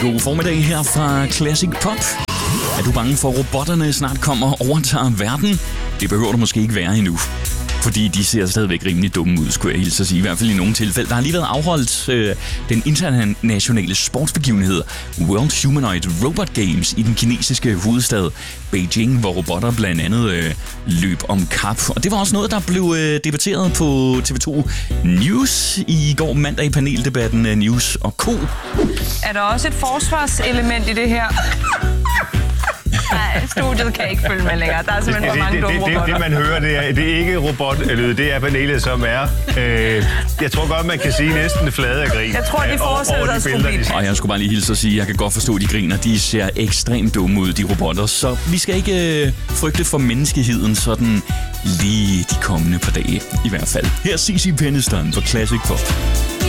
God formiddag her fra Classic Pop. Er du bange for, at robotterne snart kommer og overtager verden? Det behøver du måske ikke være endnu. Fordi de ser stadigvæk rimelig dumme ud, skulle jeg hilse at sige. I hvert fald i nogle tilfælde. Der har lige været afholdt den internationale sportsbegivenhed World Humanoid Robot Games i den kinesiske hovedstad Beijing, hvor robotter blandt andet løb om kap. Og det var også noget, der blev debatteret på TV2 News i går mandag i paneldebatten News og Co. Er der også et forsvarselement i det her? Nej, studiet kan ikke følge med længere. Der er simpelthen for mange dumme robotter. Det, man hører, det er ikke robotlyd, det er panelet, som er... jeg tror godt, man kan sige næsten det flade af grin. Jeg tror, de forestiller sig skrubit. Og jeg skulle bare lige hilse at sige, at jeg kan godt forstå, at de griner. De ser ekstremt dumme ud, de robotter. Så vi skal ikke frygte for menneskeheden sådan lige de kommende par dage i hvert fald. Her er CeCe Peniston på Classic Pop.